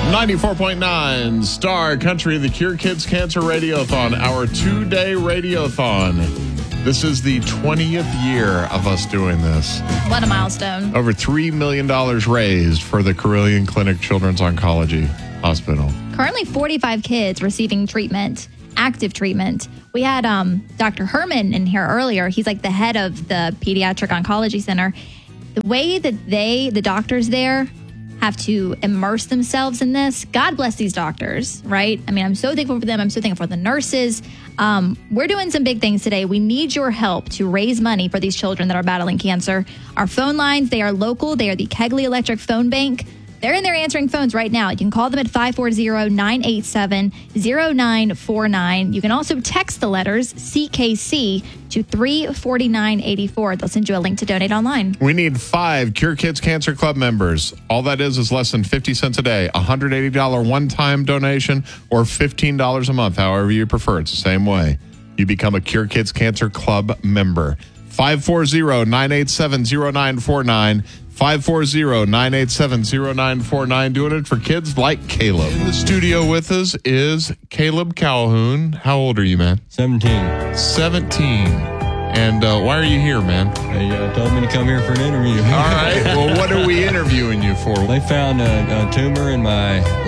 94.9 Star Country, the Cure Kids Cancer Radiothon, our 2-day radiothon. This is the 20th year of us doing this. What a milestone. Over $3 million raised for the Carilion Clinic Children's Oncology Hospital. Currently 45 kids receiving treatment, active treatment. We had Dr. Herman in here earlier. He's like the head of the Pediatric Oncology Center. The way that the doctors there, have to immerse themselves in this. God bless these doctors, right? I mean, I'm so thankful for them. I'm so thankful for the nurses. We're doing some big things today. We need your help to raise money for these children that are battling cancer. Our phone lines, they are local. They are the Kegley Electric Phone Bank. They're in there answering phones right now. You can call them at 540-987-0949. You can also text the letters CKC to 34984. They'll send you a link to donate online. We need 5 Cure Kids Cancer Club members. All that is less than 50 cents a day, $180 one-time donation, or $15 a month, however you prefer. It's the same way. You become a Cure Kids Cancer Club member. 540-987-0949. 540-987-0949. Doing it for kids like Caleb. In the studio with us is Caleb Calhoun. How old are you, man? 17. 17. And why are you here, man? They told me to come here for an interview. All right. Well, what are we interviewing you for? They found a tumor in my